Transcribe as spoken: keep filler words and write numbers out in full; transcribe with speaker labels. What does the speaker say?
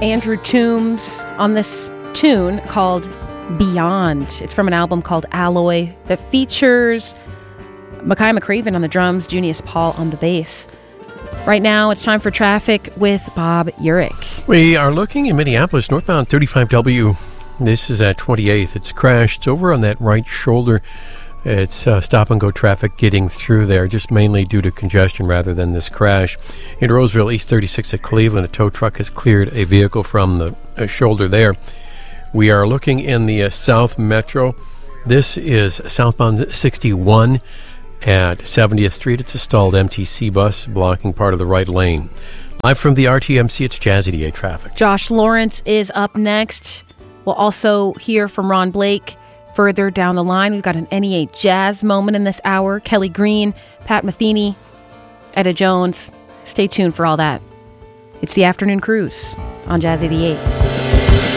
Speaker 1: Andrew Toombs on this tune called Beyond. It's from an album called Alloy that features Makai McCraven on the drums, Junius Paul on the bass. Right now, it's time for traffic with Bob Urich.
Speaker 2: We are looking in Minneapolis, northbound thirty-five W. This is at twenty-eighth. It's crashed. It's over on that right shoulder. It's uh, stop-and-go traffic getting through there, just mainly due to congestion rather than this crash. In Roseville, East thirty-six at Cleveland, a tow truck has cleared a vehicle from the uh, shoulder there. We are looking in the uh, South Metro. This is southbound sixty-one at seventieth Street. It's a stalled M T C bus blocking part of the right lane. Live from the R T M C, it's Jazz eighty-eight Traffic.
Speaker 1: Josh Lawrence is up next. We'll also hear from Ron Blake further down the line. We've got an N E A Jazz moment in this hour. Kelly Green, Pat Metheny, Etta Jones. Stay tuned for all that. It's the Afternoon Cruise on Jazz eighty-eight.